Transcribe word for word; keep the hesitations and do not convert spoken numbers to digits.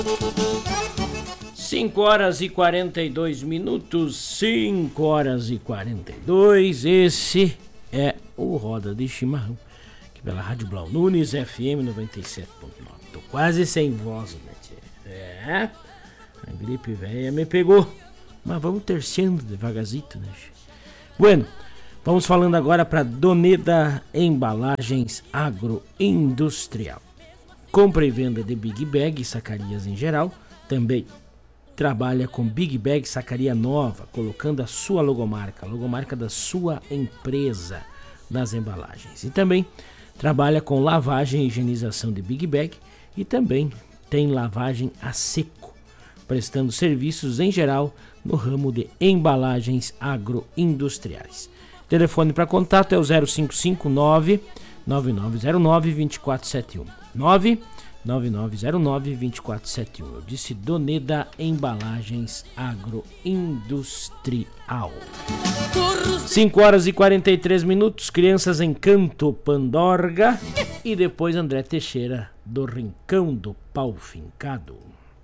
cinco horas e quarenta e dois minutos, cinco horas e quarenta e dois. Esse é o Roda de Chimarrão, aqui pela Rádio Blau Nunes, F M noventa e sete ponto nove. Tô quase sem voz, né, tia? É, a gripe velha me pegou, mas vamos terciando devagarzinho, né, tia? Bueno, vamos falando agora para Doneda Embalagens Agroindustrial. Compra e venda de Big Bag e sacarias em geral. Também trabalha com Big Bag sacaria nova, colocando a sua logomarca, a logomarca da sua empresa nas embalagens. E também trabalha com lavagem e higienização de Big Bag e também tem lavagem a seco, prestando serviços em geral no ramo de embalagens agroindustriais. Telefone para contato é o zero cinco cinco nove nove nove zero nove dois quatro sete um. nove nove nove zero nove dois quatro sete um. Eu disse Doneda Embalagens Agroindustrial. cinco horas e quarenta e três minutos. Crianças em Canto Pandorga. E depois André Teixeira do Rincão do Pau Fincado.